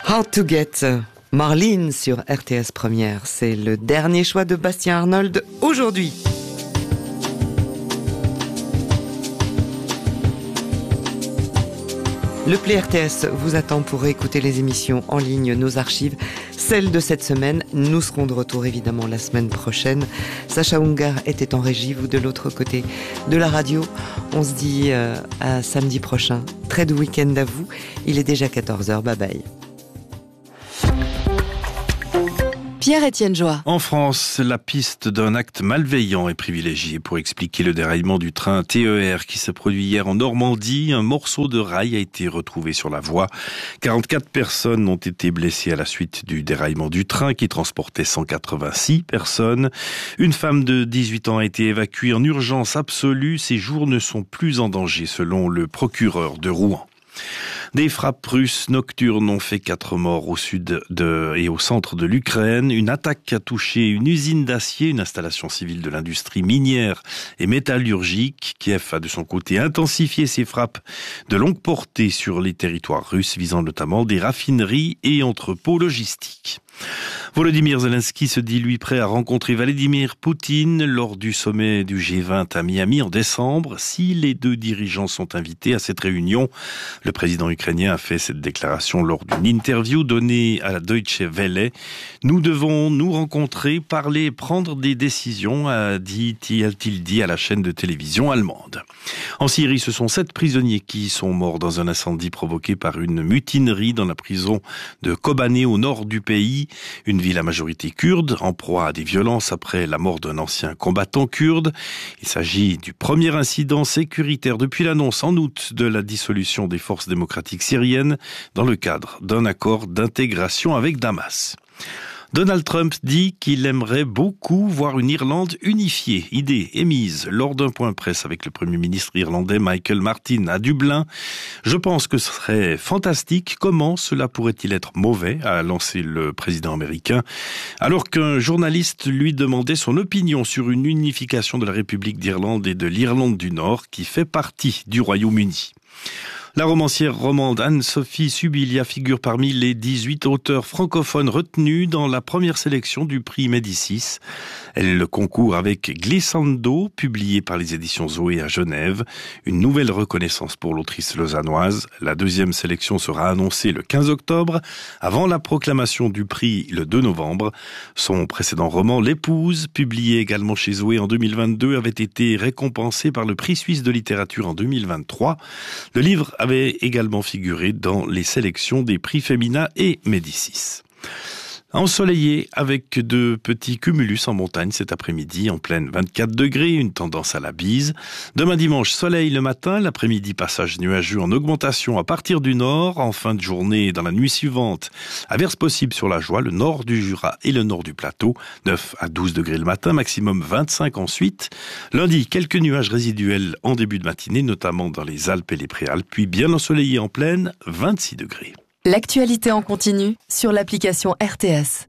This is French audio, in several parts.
Hard to Get, Marlene sur RTS Première. C'est le dernier choix de Bastien Arnold aujourd'hui. Le Play RTS vous attend pour écouter les émissions en ligne, nos archives, celles de cette semaine. Nous serons de retour évidemment la semaine prochaine. Sacha Ungar était en régie, vous de l'autre côté de la radio. On se dit à samedi prochain. Très doux week-end à vous. Il est déjà 14h. Bye bye. Pierre-Étienne Joie. En France, la piste d'un acte malveillant est privilégiée pour expliquer le déraillement du train TER qui s'est produit hier en Normandie. Un morceau de rail a été retrouvé sur la voie. 44 personnes ont été blessées à la suite du déraillement du train qui transportait 186 personnes. Une femme de 18 ans a été évacuée en urgence absolue. Ses jours ne sont plus en danger selon le procureur de Rouen. Des frappes russes nocturnes ont fait 4 morts au sud et au centre de l'Ukraine. Une attaque a touché une usine d'acier, une installation civile de l'industrie minière et métallurgique. Kiev a de son côté intensifié ses frappes de longue portée sur les territoires russes, visant notamment des raffineries et entrepôts logistiques. Volodymyr Zelensky se dit lui prêt à rencontrer Vladimir Poutine lors du sommet du G20 à Miami en décembre. Si les deux dirigeants sont invités à cette réunion, le président ukrainien a fait cette déclaration lors d'une interview donnée à la Deutsche Welle. Nous devons nous rencontrer, parler, prendre des décisions, a-t-il dit à la chaîne de télévision allemande. En Syrie, ce sont 7 prisonniers qui sont morts dans un incendie provoqué par une mutinerie dans la prison de Kobané au nord du pays. Une ville à majorité kurde, en proie à des violences après la mort d'un ancien combattant kurde. Il s'agit du premier incident sécuritaire depuis l'annonce en août de la dissolution des forces démocratiques syriennes dans le cadre d'un accord d'intégration avec Damas. Donald Trump dit qu'il aimerait beaucoup voir une Irlande unifiée, idée émise lors d'un point presse avec le Premier ministre irlandais Michael Martin à Dublin. Je pense que ce serait fantastique. Comment cela pourrait-il être mauvais, a lancé le président américain, alors qu'un journaliste lui demandait son opinion sur une unification de la République d'Irlande et de l'Irlande du Nord qui fait partie du Royaume-Uni. La romancière romande Anne-Sophie Subilia figure parmi les 18 auteurs francophones retenus dans la première sélection du prix Médicis. Elle concourt avec Glissando, publié par les éditions Zoé à Genève. Une nouvelle reconnaissance pour l'autrice lausannoise. La deuxième sélection sera annoncée le 15 octobre, avant la proclamation du prix le 2 novembre. Son précédent roman, L'épouse, publié également chez Zoé en 2022, avait été récompensé par le prix suisse de littérature en 2023. Le livre avait également figuré dans les sélections des prix Femina et Médicis. Ensoleillé avec de petits cumulus en montagne cet après-midi, en pleine 24 degrés, une tendance à la bise. Demain dimanche, soleil le matin, l'après-midi passage nuageux en augmentation à partir du nord. En fin de journée et dans la nuit suivante, averse possible sur la Joie, le nord du Jura et le nord du plateau. 9 à 12 degrés le matin, maximum 25 ensuite. Lundi, quelques nuages résiduels en début de matinée, notamment dans les Alpes et les Préalpes, puis bien ensoleillé en plaine, 26 degrés. L'actualité en continu sur l'application RTS.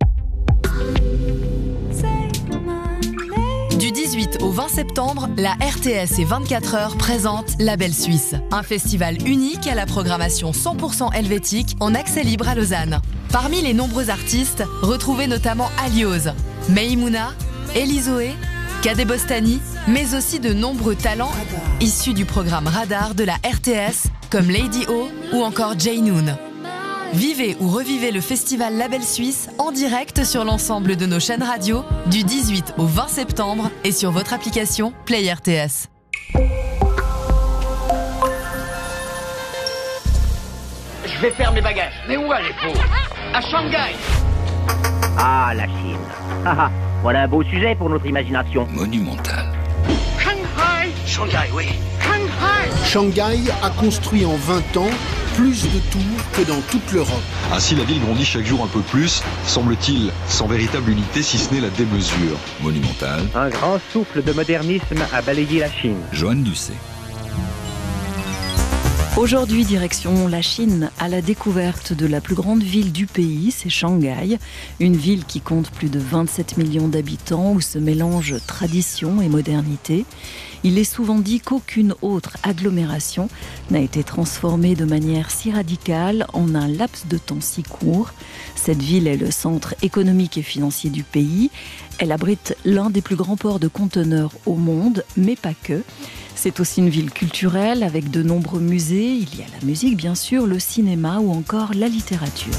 Du 18 au 20 septembre, la RTS et 24 heures présente La Belle Suisse, un festival unique à la programmation 100% helvétique en accès libre à Lausanne. Parmi les nombreux artistes, retrouvez notamment Aliose, Meimouna, Elizoé, Kadé Bostani, mais aussi de nombreux talents issus du programme Radar de la RTS, comme Lady O ou encore Jay Noon. Vivez ou revivez le festival La Belle Suisse en direct sur l'ensemble de nos chaînes radio du 18 au 20 septembre et sur votre application Play RTS. Je vais faire mes bagages. Mais où allez-vous? À Shanghai. Ah, la Chine. Voilà un beau sujet pour notre imagination. Monumental. Shanghai. Shanghai, oui. Shanghai. Shanghai a construit en 20 ans plus de tours que dans toute l'Europe. Ainsi, la ville grandit chaque jour un peu plus, semble-t-il, sans véritable unité si ce n'est la démesure. Monumental. Un grand souffle de modernisme a balayé la Chine. Joanne Doucet. Aujourd'hui, direction la Chine, à la découverte de la plus grande ville du pays, c'est Shanghai. Une ville qui compte plus de 27 millions d'habitants, où se mélangent tradition et modernité. Il est souvent dit qu'aucune autre agglomération n'a été transformée de manière si radicale en un laps de temps si court. Cette ville est le centre économique et financier du pays. Elle abrite l'un des plus grands ports de conteneurs au monde, mais pas que. C'est aussi une ville culturelle avec de nombreux musées. Il y a la musique, bien sûr, le cinéma ou encore la littérature.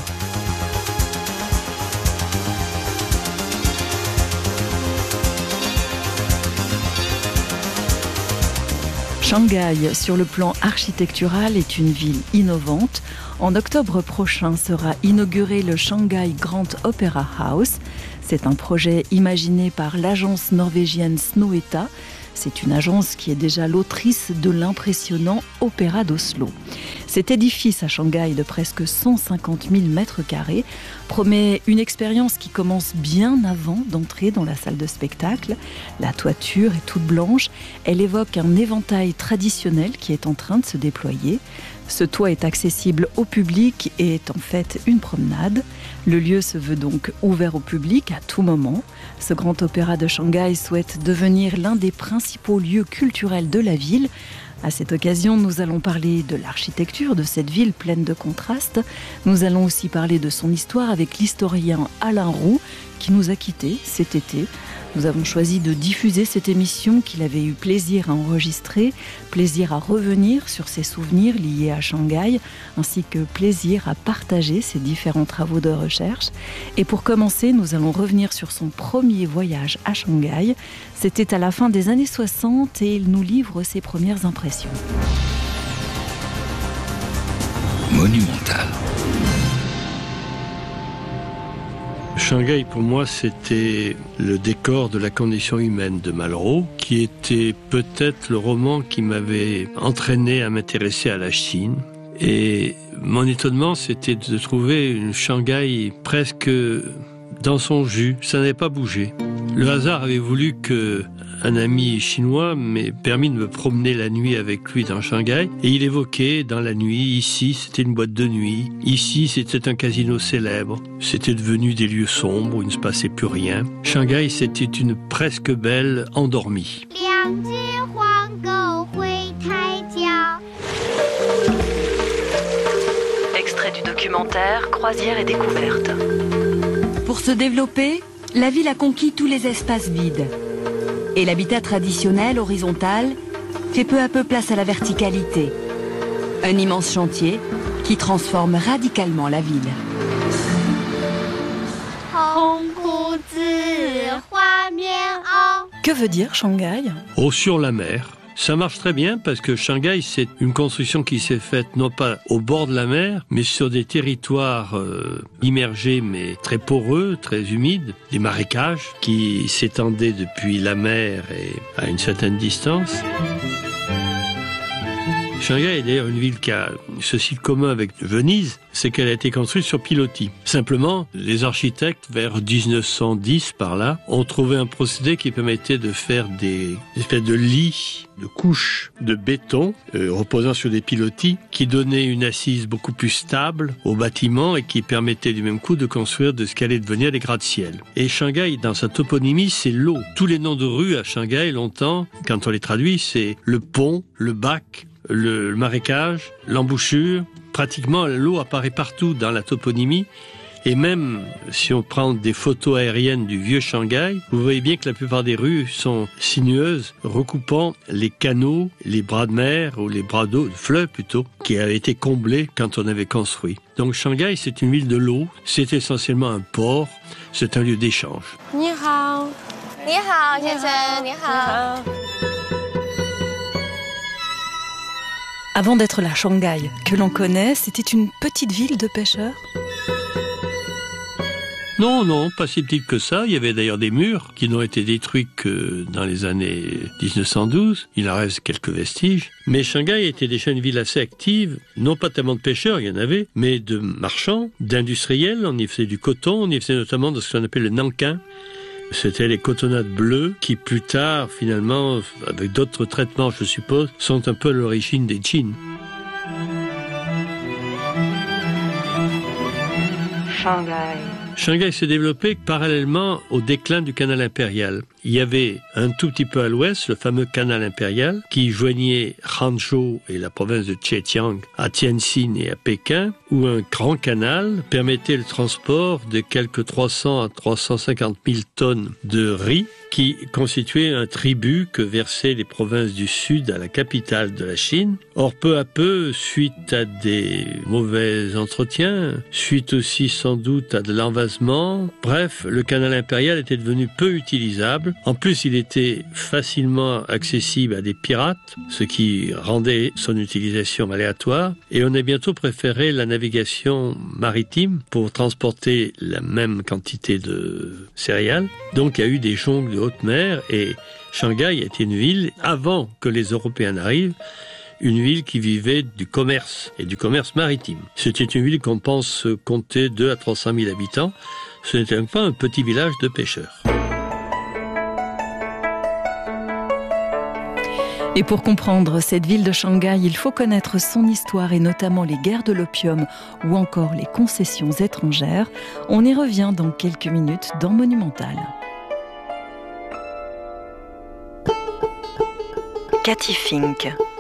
Shanghai, sur le plan architectural, est une ville innovante. En octobre prochain sera inauguré le Shanghai Grand Opera House. C'est un projet imaginé par l'agence norvégienne Snohetta. C'est une agence qui est déjà l'autrice de l'impressionnant Opéra d'Oslo. Cet édifice à Shanghai de presque 150 000 mètres carrés promet une expérience qui commence bien avant d'entrer dans la salle de spectacle. La toiture est toute blanche. Elle évoque un éventail traditionnel qui est en train de se déployer. Ce toit est accessible au public et est en fait une promenade. Le lieu se veut donc ouvert au public à tout moment. Ce grand opéra de Shanghai souhaite devenir l'un des principaux lieux culturels de la ville. À cette occasion, nous allons parler de l'architecture de cette ville pleine de contrastes. Nous allons aussi parler de son histoire avec l'historien Alain Roux, qui nous a quittés cet été. Nous avons choisi de diffuser cette émission qu'il avait eu plaisir à enregistrer, plaisir à revenir sur ses souvenirs liés à Shanghai, ainsi que plaisir à partager ses différents travaux de recherche. Et pour commencer, nous allons revenir sur son premier voyage à Shanghai. C'était à la fin des années 60 et il nous livre ses premières impressions. Monumental. Shanghai, pour moi, c'était le décor de la condition humaine de Malraux, qui était peut-être le roman qui m'avait entraîné à m'intéresser à la Chine. Et mon étonnement, c'était de trouver une Shanghai presque dans son jus. Ça n'avait pas bougé. Le hasard avait voulu que un ami chinois m'ait permis de me promener la nuit avec lui dans Shanghai. Et il évoquait dans la nuit, ici c'était une boîte de nuit, ici c'était un casino célèbre. C'était devenu des lieux sombres où il ne se passait plus rien. Shanghai, c'était une presque belle endormie. Extrait du documentaire Croisière et découverte. Pour se développer, la ville a conquis tous les espaces vides. Et l'habitat traditionnel, horizontal, fait peu à peu place à la verticalité. Un immense chantier qui transforme radicalement la ville. Que veut dire Shanghai ? Oh, sur la mer. Ça marche très bien parce que Shanghai, c'est une construction qui s'est faite non pas au bord de la mer, mais sur des territoires immergés mais très poreux, très humides, des marécages qui s'étendaient depuis la mer et à une certaine distance. Shanghai est d'ailleurs une ville qui a ceci de commun avec Venise, c'est qu'elle a été construite sur pilotis. Simplement, les architectes, vers 1910 par là, ont trouvé un procédé qui permettait de faire des espèces de lits, de couches de béton reposant sur des pilotis qui donnaient une assise beaucoup plus stable au bâtiment et qui permettait du même coup de construire de ce qu'allaient devenir des gratte-ciel. Et Shanghai, dans sa toponymie, c'est l'eau. Tous les noms de rues à Shanghai, longtemps, quand on les traduit, c'est le pont, le bac, le marécage, l'embouchure. Pratiquement, l'eau apparaît partout dans la toponymie. Et même si on prend des photos aériennes du vieux Shanghai, vous voyez bien que la plupart des rues sont sinueuses, recoupant les canaux, les bras de mer ou les bras d'eau, de fleuve plutôt, qui avaient été comblés quand on avait construit. Donc Shanghai, c'est une ville de l'eau, c'est essentiellement un port, c'est un lieu d'échange. Ni hao. Ni hao, Jensen. Ni hao. Avant d'être la Shanghai que l'on connaît, c'était une petite ville de pêcheurs ? Non, pas si petite que ça. Il y avait d'ailleurs des murs qui n'ont été détruits que dans les années 1912. Il en reste quelques vestiges. Mais Shanghai était déjà une ville assez active, non pas tellement de pêcheurs, il y en avait, mais de marchands, d'industriels. On y faisait du coton, on y faisait notamment de ce qu'on appelle le nankin. C'était les cotonnades bleues qui, plus tard, finalement, avec d'autres traitements, je suppose, sont un peu à l'origine des jeans. Shanghai s'est développé parallèlement au déclin du canal impérial. Il y avait un tout petit peu à l'ouest le fameux canal impérial qui joignait Hangzhou et la province de Zhejiang à Tianjin et à Pékin, où un grand canal permettait le transport de quelques 300 à 350 000 tonnes de riz qui constituait un tribut que versaient les provinces du Sud à la capitale de la Chine. Or, peu à peu, suite à des mauvais entretiens, suite aussi sans doute à de l'envasement, bref, le canal impérial était devenu peu utilisable. En plus, il était facilement accessible à des pirates, ce qui rendait son utilisation aléatoire, et on a bientôt préféré la navigation maritime pour transporter la même quantité de céréales. Donc, il y a eu des jongles de haute mer, et Shanghai était une ville, avant que les Européens n'arrivent, une ville qui vivait du commerce et du commerce maritime. C'était une ville qu'on pense compter 2 à 300 000 habitants. Ce n'était pas un petit village de pêcheurs. Et pour comprendre cette ville de Shanghai, il faut connaître son histoire et notamment les guerres de l'opium ou encore les concessions étrangères. On y revient dans quelques minutes dans Monumental. Cathy Fink.